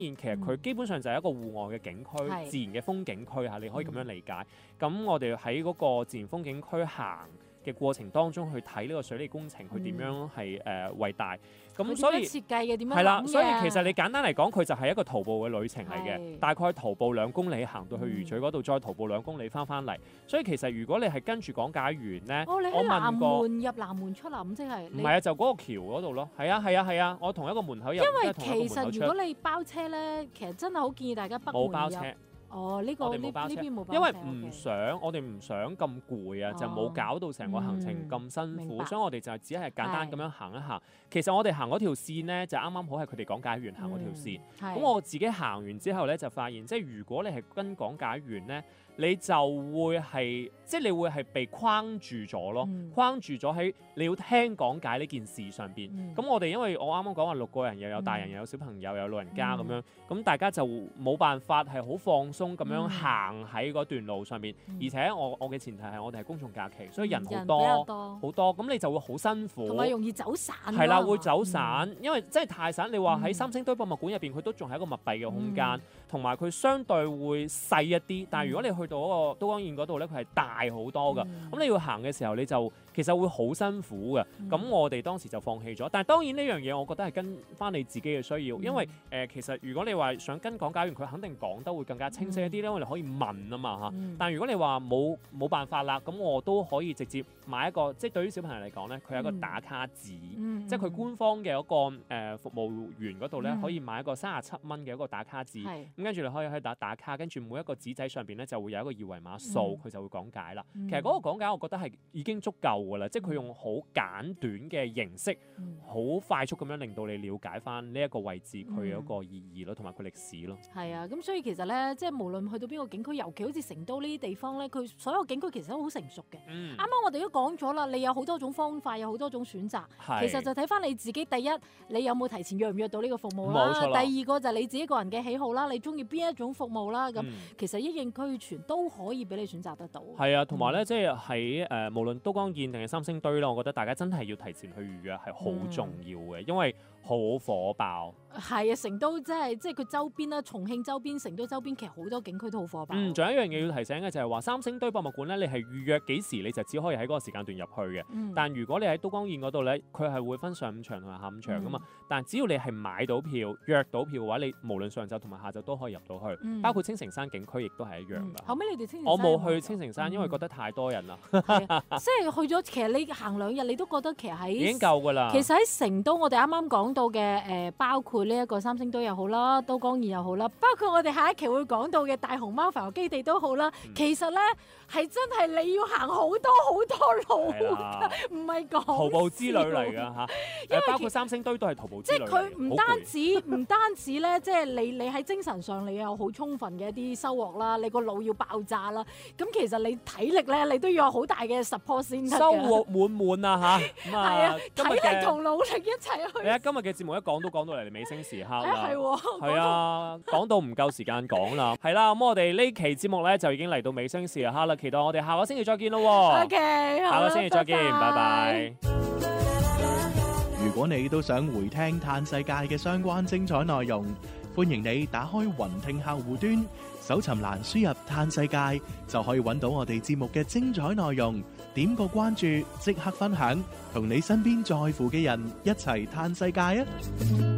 其實佢基本上就係一個戶外嘅景區，自然嘅風景區嚇，你可以咁樣理解。咁我哋喺嗰個自然風景區行嘅過程當中去睇呢個水利工程，佢點樣係偉大。咁所以設計嘅點樣係啦，所以其實你簡單嚟講，佢就係一個徒步嘅旅程嚟嘅，大概徒步2公里行到去魚嘴嗰度，再徒步2公里翻嚟。所以其實如果你係跟住講解員咧， 你喺南門入南門出啦，咁即係唔係啊？就嗰個橋嗰度咯。係啊，我同一個門口入。 因為其實如果你包車咧，其實真係好建議大家北門入。 冇包車。 呢個呢邊冇包車， 因為我哋唔想咁攰啊，就冇搞到成個行程咁辛苦，所以我哋就只係簡單咁樣行一行。其實我哋行嗰條線咧，就啱啱好係佢哋講解員行嗰條線。咁我自己行完之後咧，就發現即係如果你係跟講解員咧，你就會係即係你會係被框住咗咯，框住咗喺你要聽講解呢件事上邊。咁我哋因為我啱啱講話6個人，又有大人又有小朋友又有老人家咁樣，咁大家就冇辦法係好放鬆咁樣行喺嗰段路上面。而且我嘅前提係我哋係公眾假期，所以人好多，咁你就會好辛苦， 同埋容易走散。 係啦，會走散，因為真係太散。你話喺三星堆博物館入邊，佢都仲係一個密閉嘅空間，同埋佢相對會細一啲。但係如果你去到嗰個都江堰嗰度咧，佢係大好多㗎。咁你要行嘅時候，你就其實會好辛苦嘅。咁我哋當時就放棄咗。但係當然呢樣嘢，我覺得係跟翻你自己嘅需要，因為其實如果你話想跟講解員，佢肯定講得會更加清晰一啲咧，我哋可以問啊嘛嚇。但係如果你話冇辦法啦，咁我都可以直接買一個，即係對於小朋友嚟講咧，佢有一個打卡紙，即係佢官方嘅一個服務員嗰度咧，可以買一個37蚊嘅一個打卡紙。咁跟住你可以打卡，跟住每一個紙仔上邊咧就會有一個二維碼掃，佢就會講解啦。其實嗰個講解我覺得係已經足夠㗎啦，即係佢用好簡短嘅形式，好快速咁樣令到你了解翻呢一個位置佢有一個意義咯，同埋佢歷史咯。 係啊，咁所以其實咧，即係無論去到邊個景區，尤其好似成都呢啲地方咧，佢所有景區其實都好成熟嘅。啱啱我哋都講咗啦，你有好多種方法，有好多種選擇。其實就睇翻你自己，第一你有冇提前約唔約到呢個服務啦？第二個就係你自己個人嘅喜好啦，你中意邊一種服務啦？咁其實一應俱全都可以俾你選擇得到。 係啊，同埋咧，即係喺無論都江堰定係三星堆啦，我覺得大家真係要提前去預約係好重要嘅，因為好火爆。 係啊，成都即係佢周邊啦，重慶周邊、成都周邊，其實好多景區都好火爆。 仲有一樣嘢要提醒嘅就係話，三星堆博物館咧，你係預約幾時你就只可以喺嗰個時間段入去嘅。但如果你喺都江堰嗰度咧，佢係會分上午場同埋下午場噶嘛。但只要你係買到票、約到票嘅話，你無論上晝同埋下晝都可以入到去。包括青城山景區亦都係一樣㗎。 後尾你哋青城山我冇去青城山，因為覺得太多人啦。 即係去咗，其實你行2日，你都覺得其實喺已經夠㗎啦。 其實喺成都，我哋啱啱講到嘅包括呢一個三星堆又好啦，都江堰又好啦，包括我哋下一期會講到嘅大熊貓繁育基地都好啦。其實咧係真係你要行好多路㗎，唔係講徒步之旅嚟㗎嚇。因為包括三星堆都係徒步之旅。即係佢唔單止咧，即係你喺精神上你有好充分嘅一啲收穫啦，你個腦要爆炸啦。咁其實你體力咧，你都要有好大嘅 support 先得嘅。 收穫滿滿啊嚇！ 係啊，體力同努力一齊去。 你睇今日嘅節目一講都講到嚟尾聲時刻啦。 係啊，講到唔夠時間講啦。係啦，咁我哋呢期節目咧就已經嚟到尾聲時刻啦。期待我哋下個星期再見咯。 OK， 下個星期再見，拜拜。 如果你都想回聽嘆世界嘅相關精彩內容，歡迎你打開雲聽客戶端，搜尋欄輸入嘆世界，就可以揾到我哋節目嘅精彩內容。點個關注，即刻分享，同你身邊在乎嘅人一齊嘆世界啊！